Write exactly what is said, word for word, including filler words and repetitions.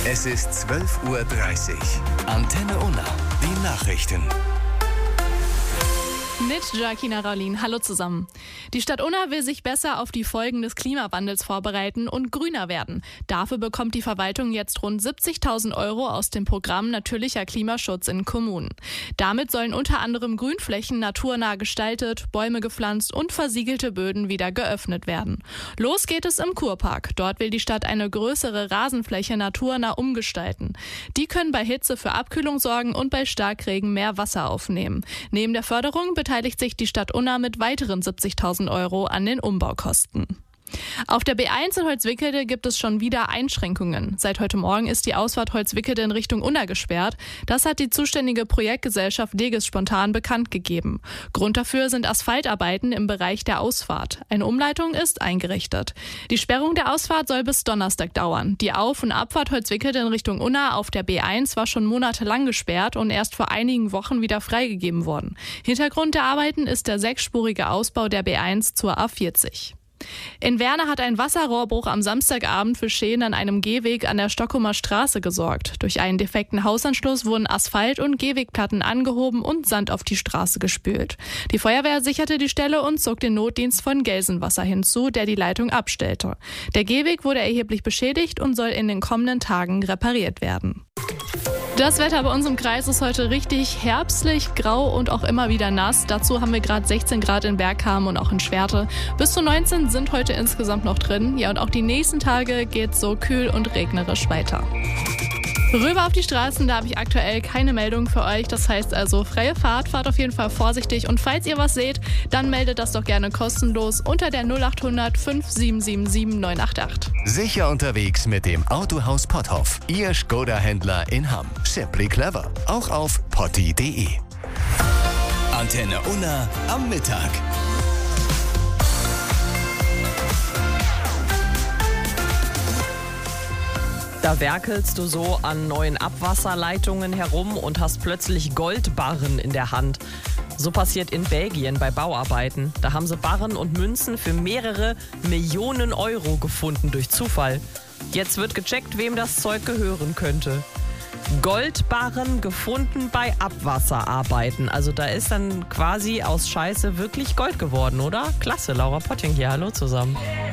Es ist zwölf Uhr dreißig. Antenne Unna, die Nachrichten. Mit Joaquina Raulin. Hallo zusammen. Die Stadt Unna will sich besser auf die Folgen des Klimawandels vorbereiten und grüner werden. Dafür bekommt die Verwaltung jetzt rund siebzigtausend Euro aus dem Programm Natürlicher Klimaschutz in Kommunen. Damit sollen unter anderem Grünflächen naturnah gestaltet, Bäume gepflanzt und versiegelte Böden wieder geöffnet werden. Los geht es im Kurpark. Dort will die Stadt eine größere Rasenfläche naturnah umgestalten. Die können bei Hitze für Abkühlung sorgen und bei Starkregen mehr Wasser aufnehmen. Neben der Förderung beteiligt sich die Stadt Unna mit weiteren siebzigtausend Euro an den Umbaukosten. Auf der B eins in Holzwickede gibt es schon wieder Einschränkungen. Seit heute Morgen ist die Ausfahrt Holzwickede in Richtung Unna gesperrt. Das hat die zuständige Projektgesellschaft Deges spontan bekannt gegeben. Grund dafür sind Asphaltarbeiten im Bereich der Ausfahrt. Eine Umleitung ist eingerichtet. Die Sperrung der Ausfahrt soll bis Donnerstag dauern. Die Auf- und Abfahrt Holzwickede in Richtung Unna auf der B eins war schon monatelang gesperrt und erst vor einigen Wochen wieder freigegeben worden. Hintergrund der Arbeiten ist der sechsspurige Ausbau der B eins zur A vierzig. In Werne hat ein Wasserrohrbruch am Samstagabend für Schäden an einem Gehweg an der Stockholmer Straße gesorgt. Durch einen defekten Hausanschluss wurden Asphalt- und Gehwegplatten angehoben und Sand auf die Straße gespült. Die Feuerwehr sicherte die Stelle und zog den Notdienst von Gelsenwasser hinzu, der die Leitung abstellte. Der Gehweg wurde erheblich beschädigt und soll in den kommenden Tagen repariert werden. Das Wetter bei uns im Kreis ist heute richtig herbstlich, grau und auch immer wieder nass. Dazu haben wir gerade sechzehn Grad in Bergkamen und auch in Schwerte. Bis zu neunzehn sind heute insgesamt noch drin. Ja, und auch die nächsten Tage geht so kühl und regnerisch weiter. Rüber auf die Straßen, da habe ich aktuell keine Meldung für euch. Das heißt also freie Fahrt, fahrt auf jeden Fall vorsichtig. Und falls ihr was seht, dann meldet das doch gerne kostenlos unter der null acht hundert fünf sieben sieben sieben neun acht acht. Sicher unterwegs mit dem Autohaus Potthoff. Ihr Skoda-Händler in Hamm. Simply clever. Auch auf potti punkt de. Antenne Unna am Mittag. Da werkelst du so an neuen Abwasserleitungen herum und hast plötzlich Goldbarren in der Hand. So passiert in Belgien bei Bauarbeiten. Da haben sie Barren und Münzen für mehrere Millionen Euro gefunden durch Zufall. Jetzt wird gecheckt, wem das Zeug gehören könnte. Goldbarren gefunden bei Abwasserarbeiten. Also da ist dann quasi aus Scheiße wirklich Gold geworden, oder? Klasse, Laura Potting hier. Hallo zusammen.